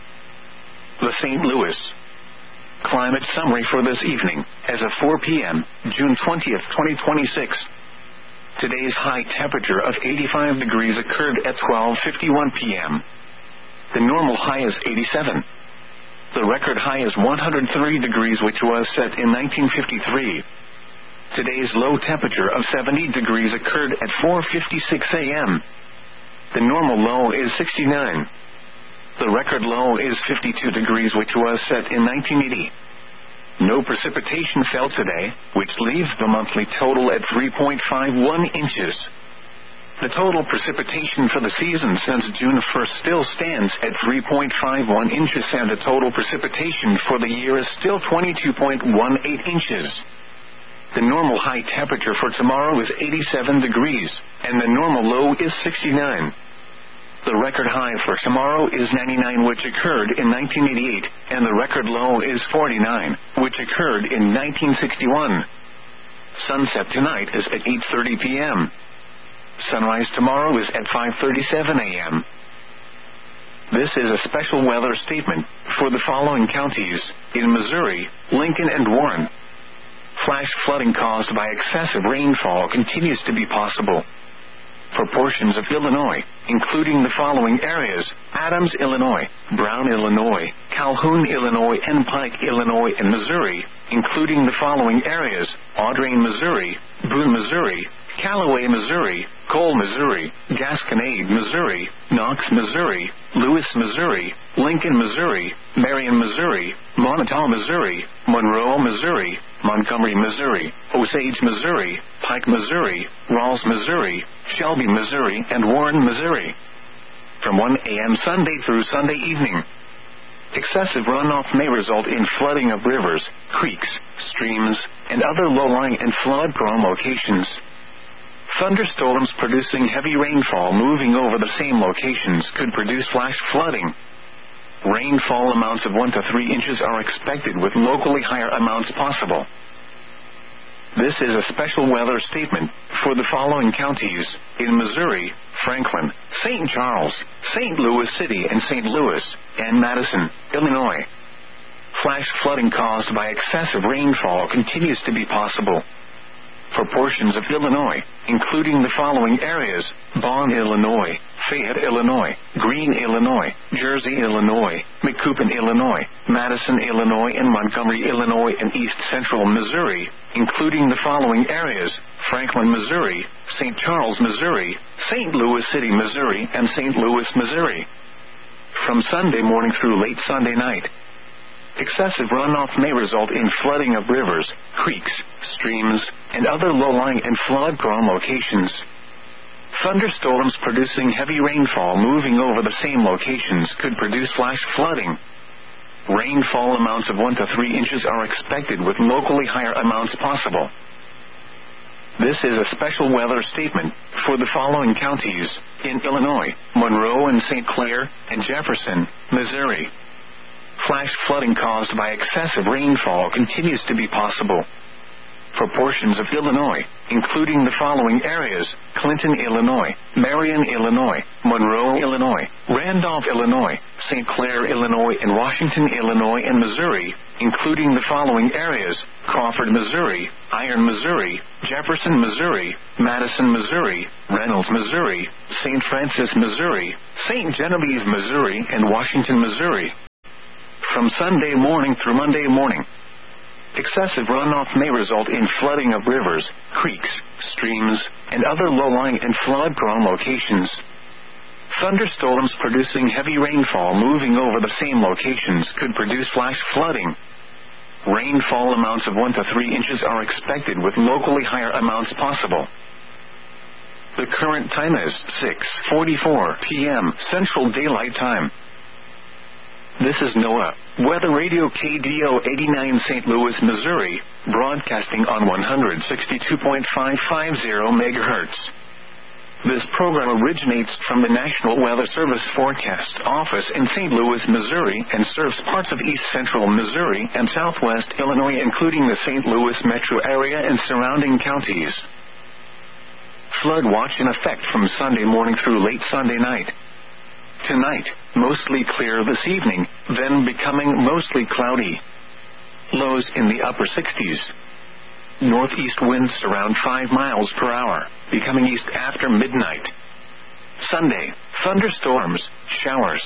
The Saint Louis Climate Summary for this evening, as of four p.m., June twentieth, twenty twenty-six. Today's high temperature of eighty-five degrees occurred at twelve fifty-one p.m. The normal high is eighty-seven. The record high is one hundred three degrees, which was set in nineteen fifty-three. Today's low temperature of seventy degrees occurred at four fifty-six a.m. The normal low is sixty-nine. The record low is fifty-two degrees, which was set in nineteen eighty. No precipitation fell today, which leaves the monthly total at three point five one inches. The total precipitation for the season since June first still stands at three point five one inches, and the total precipitation for the year is still twenty-two point one eight inches. The normal high temperature for tomorrow is eighty-seven degrees, and the normal low is sixty-nine. The record high for tomorrow is ninety-nine, which occurred in nineteen eighty-eight, and the record low is forty-nine, which occurred in nineteen sixty-one. Sunset tonight is at eight thirty p.m. Sunrise tomorrow is at five thirty-seven a.m. This is a special weather statement for the following counties in Missouri, Lincoln, and Warren. Flash flooding caused by excessive rainfall continues to be possible. For portions of Illinois, including the following areas: Adams, Illinois, Brown, Illinois, Calhoun, Illinois, and Pike, Illinois, and Missouri, including the following areas: Audrain, Missouri, Boone, Missouri, Callaway, Missouri, Cole, Missouri, Gasconade, Missouri, Knox, Missouri, Lewis, Missouri, Lincoln, Missouri, Marion, Missouri, Montauk, Missouri, Monroe, Missouri, Montgomery, Missouri, Osage, Missouri, Pike, Missouri, Rawls, Missouri, Shelby, Missouri, and Warren, Missouri. From one a.m. Sunday through Sunday evening. Excessive runoff may result in flooding of rivers, creeks, streams, and other low-lying and flood-prone locations. Thunderstorms producing heavy rainfall moving over the same locations could produce flash flooding. Rainfall amounts of one to three inches are expected, with locally higher amounts possible. This is a special weather statement for the following counties in Missouri: Franklin, Saint Charles, Saint Louis City, and Saint Louis, and Madison, Illinois. Flash flooding caused by excessive rainfall continues to be possible. For portions of Illinois, including the following areas: Bonn, Illinois, Fayette, Illinois, Greene, Illinois, Jersey, Illinois, Macoupin, Illinois, Madison, Illinois, and Montgomery, Illinois, and East Central Missouri, including the following areas: Franklin, Missouri, Saint Charles, Missouri, Saint Louis City, Missouri, and Saint Louis, Missouri. From Sunday morning through late Sunday night, excessive runoff may result in flooding of rivers, creeks, streams, and other low-lying and flood-prone locations. Thunderstorms producing heavy rainfall moving over the same locations could produce flash flooding. Rainfall amounts of one to three inches are expected, with locally higher amounts possible. This is a special weather statement for the following counties in Illinois: Monroe and Saint Clair, and Jefferson, Missouri. Flash flooding caused by excessive rainfall continues to be possible. for portions of Illinois, including the following areas: Clinton, Illinois, Marion, Illinois, Monroe, Illinois, Randolph, Illinois, Saint Clair, Illinois, and Washington, Illinois, and Missouri, including the following areas: Crawford, Missouri, Iron, Missouri, Jefferson, Missouri, Madison, Missouri, Reynolds, Missouri, Saint Francis, Missouri, Saint Genevieve, Missouri, and Washington, Missouri. From Sunday morning through Monday morning, excessive runoff may result in flooding of rivers, creeks, streams, and other low-lying and flood-prone locations. Thunderstorms producing heavy rainfall moving over the same locations could produce flash flooding. Rainfall amounts of one to three inches are expected, with locally higher amounts possible. The current time is six forty-four p m Central Daylight Time. This is NOAA Weather Radio K D O eighty-nine Saint Louis, Missouri, broadcasting on one sixty-two point five five zero megahertz. This program originates from the National Weather Service Forecast Office in Saint Louis, Missouri, and serves parts of east central Missouri and southwest Illinois, including the Saint Louis metro area and surrounding counties. Flood watch in effect from Sunday morning through late Sunday night. Tonight, mostly clear this evening, then becoming mostly cloudy. Lows in the upper sixties. Northeast winds around five miles per hour, becoming east after midnight. Sunday, thunderstorms, showers.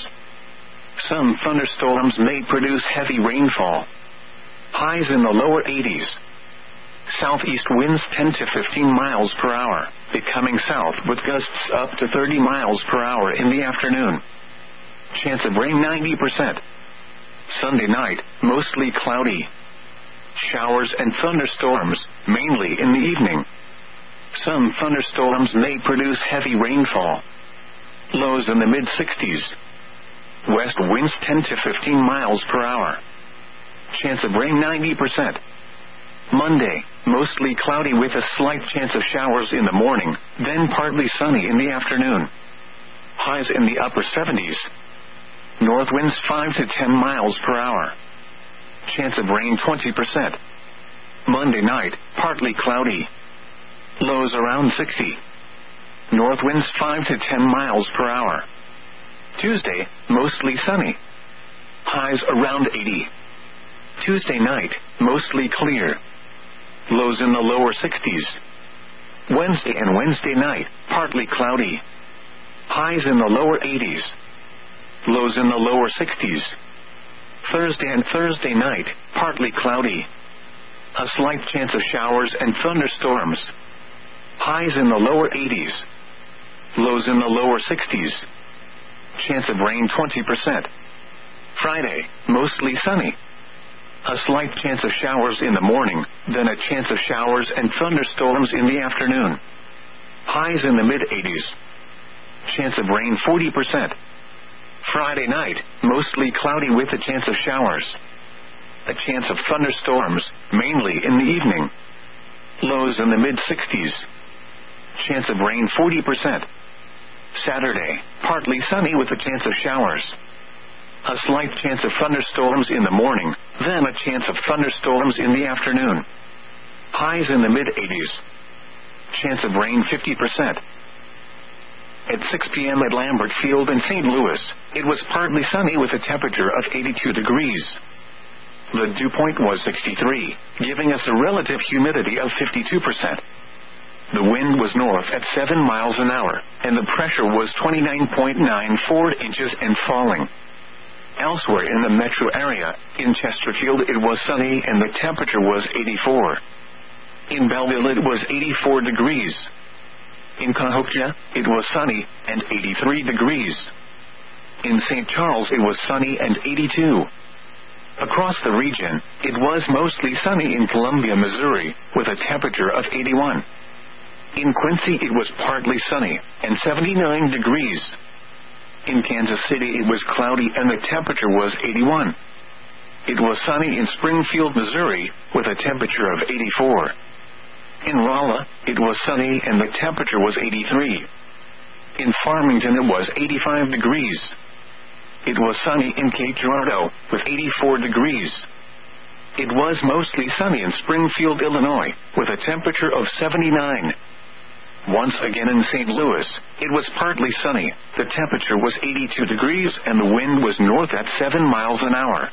Some thunderstorms may produce heavy rainfall. Highs in the lower eighties. Southeast winds ten to fifteen miles per hour, becoming south with gusts up to thirty miles per hour in the afternoon. Chance of rain ninety percent. Sunday night, mostly cloudy. Showers and thunderstorms, mainly in the evening. Some thunderstorms may produce heavy rainfall. Lows in the mid-sixties. West winds ten to fifteen miles per hour. Chance of rain ninety percent. Monday, mostly cloudy with a slight chance of showers in the morning, then partly sunny in the afternoon. Highs in the upper seventies. North winds five to ten miles per hour. Chance of rain twenty percent. Monday night, partly cloudy. Lows around sixty. North winds five to ten miles per hour. Tuesday, mostly sunny. Highs around eighty. Tuesday night, mostly clear. Lows in the lower sixties. Wednesday and Wednesday night, partly cloudy. Highs in the lower eighties. Lows in the lower sixties. Thursday and Thursday night, partly cloudy. A slight chance of showers and thunderstorms. Highs in the lower eighties. Lows in the lower sixties. Chance of rain twenty percent. Friday, mostly sunny. A slight chance of showers in the morning, then a chance of showers and thunderstorms in the afternoon. Highs in the mid-eighties. Chance of rain forty percent. Friday night, mostly cloudy with a chance of showers. A chance of thunderstorms, mainly in the evening. Lows in the mid-sixties. Chance of rain forty percent. Saturday, partly sunny with a chance of showers. A slight chance of thunderstorms in the morning, then a chance of thunderstorms in the afternoon. Highs in the mid-eighties. Chance of rain fifty percent. At six p m at Lambert Field in Saint Louis, it was partly sunny with a temperature of eighty-two degrees. The dew point was sixty-three, giving us a relative humidity of fifty-two percent. The wind was north at seven miles an hour, and the pressure was twenty-nine point nine four inches and falling. Elsewhere in the metro area, in Chesterfield it was sunny and the temperature was eighty-four. In Belleville it was eighty-four degrees. In Cahokia, it was sunny and eighty-three degrees. In Saint Charles it was sunny and eighty-two. Across the region, it was mostly sunny in Columbia, Missouri, with a temperature of eighty-one. In Quincy it was partly sunny and seventy-nine degrees. In Kansas City it was cloudy and the temperature was eighty-one. It was sunny in Springfield, Missouri, with a temperature of eighty-four. In Rolla, it was sunny and the temperature was eighty-three. In Farmington it was eighty-five degrees. It was sunny in Cape Girardeau, with eighty-four degrees. it was mostly sunny in Springfield, Illinois, with a temperature of seventy-nine. Once again in Saint Louis, it was partly sunny. The temperature was eighty-two degrees and the wind was north at seven miles an hour.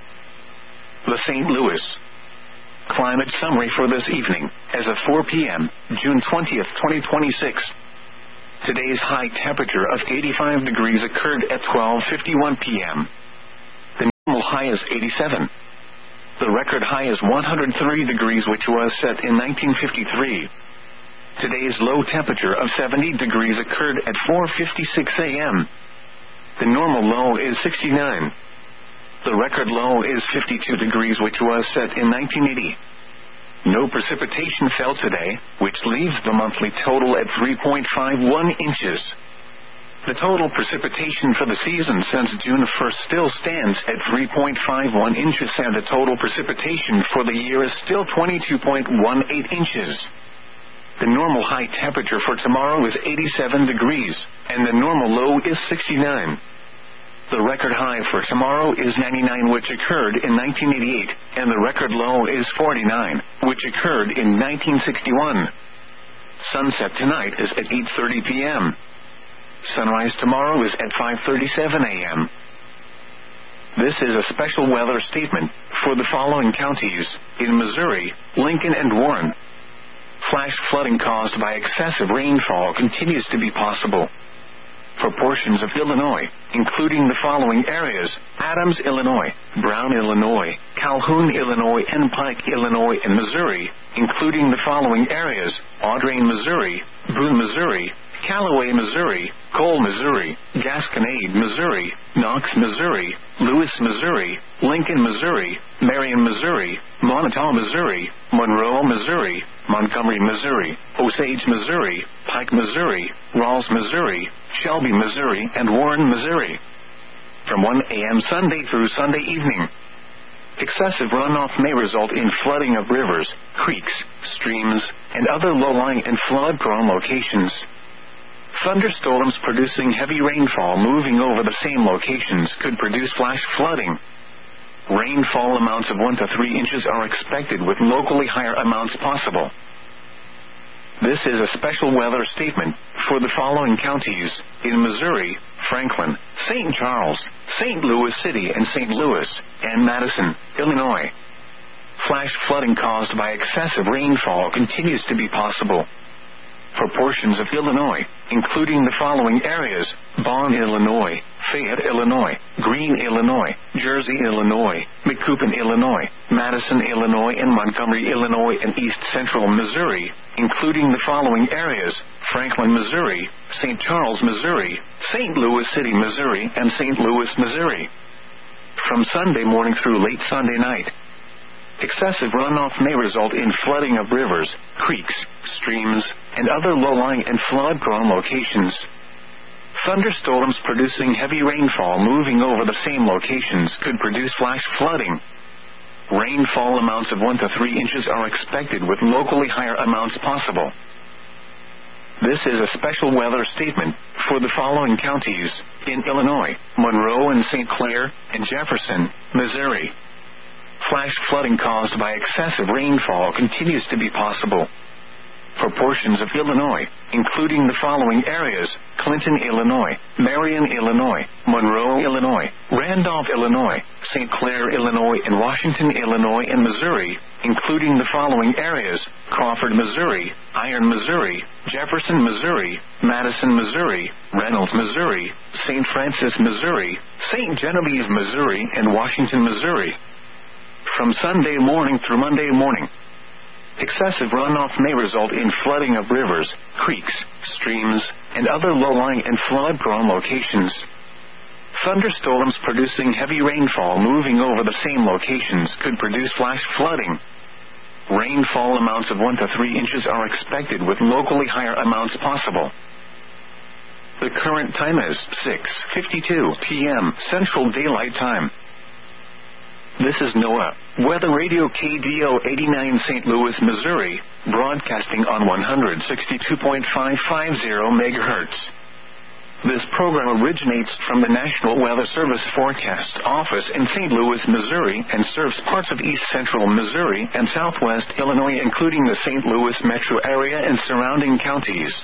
The Saint Louis climate summary for this evening, as of four p.m., June twentieth, twenty twenty-six. Today's high temperature of eighty-five degrees occurred at twelve fifty-one p.m. The normal high is eighty-seven. The record high is one hundred three degrees, which was set in nineteen fifty-three. Today's low temperature of seventy degrees occurred at four fifty-six a.m. The normal low is sixty-nine. The record low is fifty-two degrees, which was set in nineteen eighty. No precipitation fell today, which leaves the monthly total at three point five one inches. The total precipitation for the season since June first still stands at three point five one inches, and the total precipitation for the year is still twenty-two point one eight inches. The normal high temperature for tomorrow is eighty-seven degrees, and the normal low is sixty-nine. The record high for tomorrow is ninety-nine, which occurred in nineteen eighty-eight, and the record low is forty-nine, which occurred in nineteen sixty-one. Sunset tonight is at eight thirty p.m. Sunrise tomorrow is at five thirty-seven a.m. This is a special weather statement for the following counties in Missouri, Lincoln, and Warren. Flash flooding caused by excessive rainfall continues to be possible for portions of Illinois, including the following areas: Adams, Illinois, Brown, Illinois, Calhoun, Illinois, and Pike, Illinois, and Missouri, including the following areas: Audrain, Missouri, Boone, Missouri, Callaway, Missouri, Cole, Missouri, Gasconade, Missouri, Knox, Missouri, Lewis, Missouri, Lincoln, Missouri, Marion, Missouri, Montauk, Missouri, Monroe, Missouri, Montgomery, Missouri, Osage, Missouri, Pike, Missouri, Rawls, Missouri, Shelby, Missouri, and Warren, Missouri. From one a.m. Sunday through Sunday evening, excessive runoff may result in flooding of rivers, creeks, streams, and other low-lying and flood-prone locations. Thunderstorms producing heavy rainfall moving over the same locations could produce flash flooding. Rainfall amounts of one to three inches are expected, with locally higher amounts possible. This is a special weather statement for the following counties in Missouri: Franklin, Saint Charles, Saint Louis City, and Saint Louis, and Madison, Illinois. Flash flooding caused by excessive rainfall continues to be possible for portions of Illinois, including the following areas: Bonn, Illinois, Fayette, Illinois, Greene, Illinois, Jersey, Illinois, Macoupin, Illinois, Madison, Illinois, and Montgomery, Illinois, and East Central Missouri, including the following areas: Franklin, Missouri, Saint Charles, Missouri, Saint Louis City, Missouri, and Saint Louis, Missouri. From Sunday morning through late Sunday night, excessive runoff may result in flooding of rivers, creeks, streams, and other low-lying and flood-prone locations. Thunderstorms producing heavy rainfall moving over the same locations could produce flash flooding. Rainfall amounts of one to three inches are expected, with locally higher amounts possible. This is a special weather statement for the following counties in Illinois: Monroe and Saint Clair, and Jefferson, Missouri. Flash flooding caused by excessive rainfall continues to be possible for portions of Illinois, including the following areas: Clinton, Illinois, Marion, Illinois, Monroe, Illinois, Randolph, Illinois, Saint Clair, Illinois, and Washington, Illinois, and Missouri, including the following areas: Crawford, Missouri, Iron, Missouri, Jefferson, Missouri, Madison, Missouri, Reynolds, Missouri, Saint Francis, Missouri, Saint Genevieve, Missouri, and Washington, Missouri. From Sunday morning through Monday morning, excessive runoff may result in flooding of rivers, creeks, streams, and other low-lying and flood-prone locations. Thunderstorms producing heavy rainfall moving over the same locations could produce flash flooding. Rainfall amounts of one to three inches are expected, with locally higher amounts possible. The current time is six fifty-two p.m. Central Daylight Time. This is NOAA Weather Radio, K D O eighty-nine, Saint Louis, Missouri, broadcasting on one hundred sixty-two point five five zero megahertz. This program originates from the National Weather Service Forecast Office in Saint Louis, Missouri, and serves parts of east central Missouri and southwest Illinois, including the Saint Louis metro area and surrounding counties.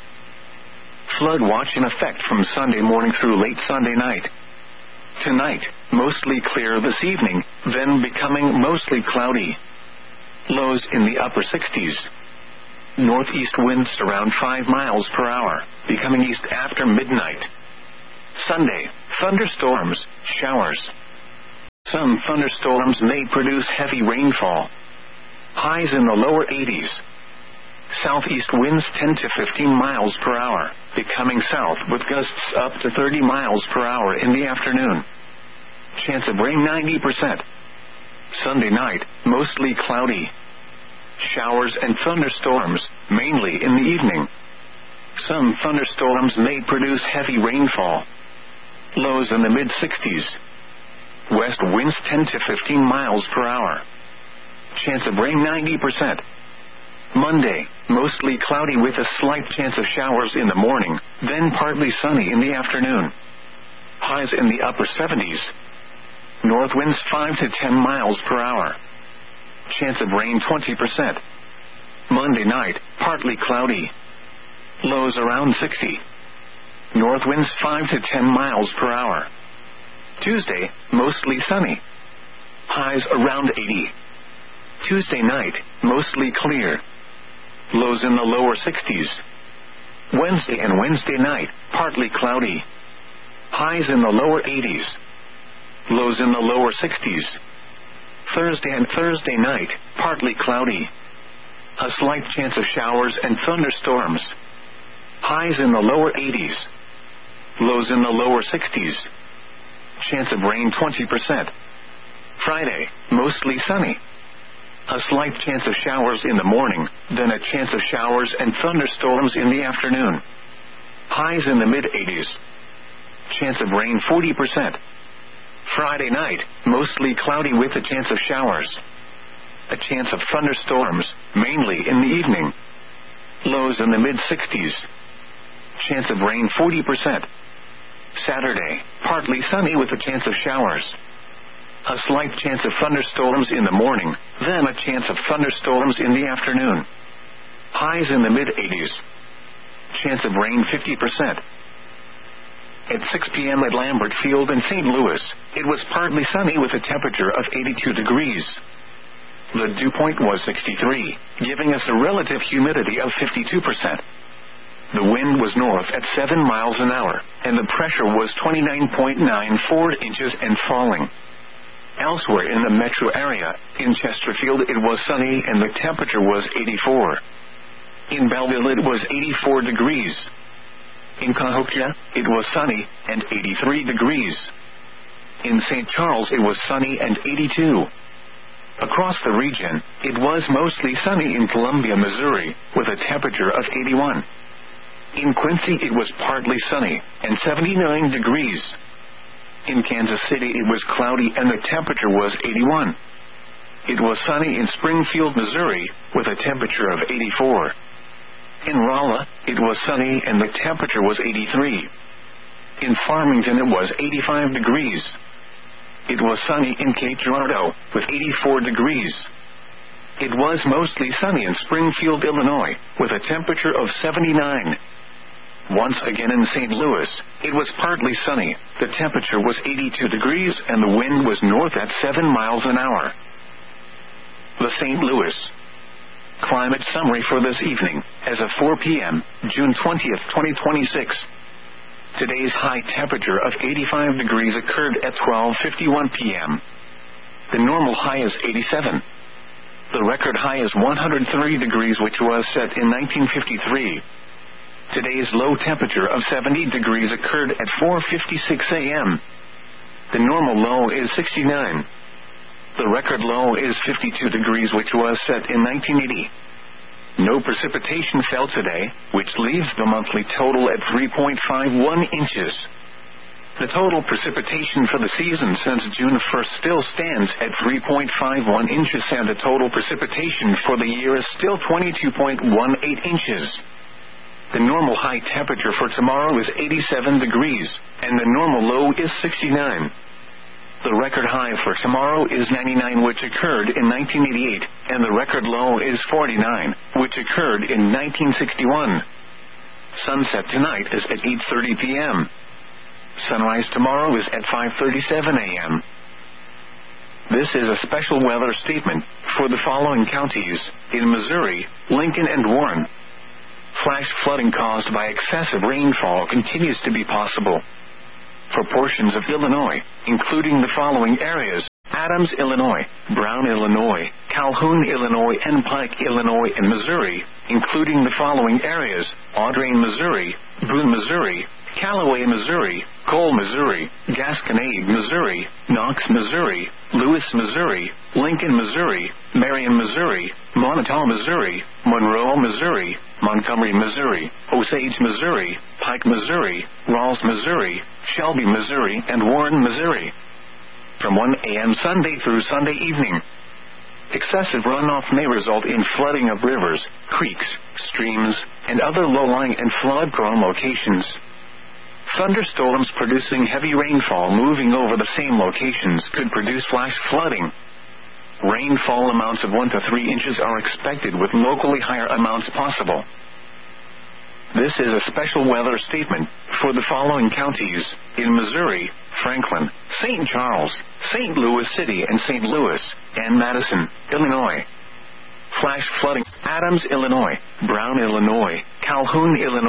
Flood watch in effect from Sunday morning through late Sunday night. Tonight, mostly clear this evening, then becoming mostly cloudy. Lows in the upper sixties. Northeast winds around five miles per hour, becoming east after midnight. Sunday, thunderstorms, showers. Some thunderstorms may produce heavy rainfall. Highs in the lower eighties. Southeast winds ten to fifteen miles per hour, becoming south with gusts up to thirty miles per hour in the afternoon. Chance of rain ninety percent. Sunday night, mostly cloudy. Showers and thunderstorms, mainly in the evening. Some thunderstorms may produce heavy rainfall. Lows in the mid-sixties. West winds ten to fifteen miles per hour. Chance of rain ninety percent. Monday, mostly cloudy with a slight chance of showers in the morning, then partly sunny in the afternoon. Highs in the upper seventies. North winds five to ten miles per hour. Chance of rain twenty percent. Monday night, partly cloudy. Lows around sixty. North winds five to ten miles per hour. Tuesday, mostly sunny. Highs around eighty. Tuesday night, mostly clear. Lows in the lower sixties. Wednesday and Wednesday night, partly cloudy. Highs in the lower eighties. Lows in the lower sixties. Thursday and Thursday night, partly cloudy. A slight chance of showers and thunderstorms. Highs in the lower eighties. Lows in the lower sixties. Chance of rain twenty percent. Friday, mostly sunny. A slight chance of showers in the morning, then a chance of showers and thunderstorms in the afternoon. Highs in the mid-eighties. Chance of rain forty percent. Friday night, mostly cloudy with a chance of showers. A chance of thunderstorms, mainly in the evening. Lows in the mid-sixties. Chance of rain forty percent. Saturday, partly sunny with a chance of showers. A slight chance of thunderstorms in the morning, then a chance of thunderstorms in the afternoon. Highs in the mid-eighties. Chance of rain fifty percent. At six p.m. at Lambert Field in Saint Louis, it was partly sunny with a temperature of eighty-two degrees. The dew point was sixty-three, giving us a relative humidity of fifty-two percent. The wind was north at seven miles an hour, and the pressure was twenty-nine point nine four inches and falling. Elsewhere in the metro area, in Chesterfield it was sunny and the temperature was eighty-four. In Belleville it was eighty-four degrees. In Cahokia, it was sunny and eighty-three degrees. In Saint Charles it was sunny and eighty-two. Across the region, it was mostly sunny in Columbia, Missouri, with a temperature of eighty-one. In Quincy it was partly sunny and seventy-nine degrees. In Kansas City it was cloudy and the temperature was eighty-one. It was sunny in Springfield, Missouri, with a temperature of eighty-four. In Rolla, it was sunny and the temperature was eighty-three. In Farmington it was eighty-five degrees. It was sunny in Cape Girardeau, with eighty-four degrees. It was mostly sunny in Springfield, Illinois, with a temperature of seventy-nine. Once again in Saint Louis, it was partly sunny, the temperature was eighty-two degrees and the wind was north at seven miles an hour. The Saint Louis climate summary for this evening, as of four p.m., June twentieth, twenty twenty-six. Today's high temperature of eighty-five degrees occurred at twelve fifty-one p.m. The normal high is eighty-seven. The record high is one hundred three degrees, which was set in nineteen fifty-three. Today's low temperature of seventy degrees occurred at four fifty-six a.m. The normal low is sixty-nine. The record low is fifty-two degrees, which was set in nineteen eighty. No precipitation fell today, which leaves the monthly total at three point five one inches. The total precipitation for the season since June first still stands at three point five one inches, and the total precipitation for the year is still twenty-two point one eight inches. The normal high temperature for tomorrow is eighty-seven degrees, and the normal low is sixty-nine. The record high for tomorrow is ninety-nine, which occurred in nineteen eighty-eight, and the record low is forty-nine, which occurred in nineteen sixty-one. Sunset tonight is at eight thirty p.m. Sunrise tomorrow is at five thirty-seven a.m. This is a special weather statement for the following counties in Missouri, Lincoln, and Warren. Flash flooding caused by excessive rainfall continues to be possible for portions of Illinois, including the following areas: Adams, Illinois, Brown, Illinois, Calhoun, Illinois, and Pike, Illinois, and Missouri, including the following areas: Audrain, Missouri, Boone, Missouri, Callaway, Missouri, Cole, Missouri, Gasconade, Missouri, Knox, Missouri, Lewis, Missouri, Lincoln, Missouri, Marion, Missouri, Montauk, Missouri, Monroe, Missouri, Montgomery, Missouri, Osage, Missouri, Pike, Missouri, Rawls, Missouri, Shelby, Missouri, and Warren, Missouri. From one a.m. Sunday through Sunday evening. Excessive runoff may result in flooding of rivers, creeks, streams, and other low-lying and flood-prone locations. Thunderstorms producing heavy rainfall moving over the same locations could produce flash flooding. Rainfall amounts of one to three inches are expected, with locally higher amounts possible. This is a special weather statement for the following counties in Missouri: Franklin, Saint Charles, Saint Louis City and Saint Louis, and Madison, Illinois. Flash flooding: Adams, Illinois, Brown, Illinois, Calhoun, Illinois.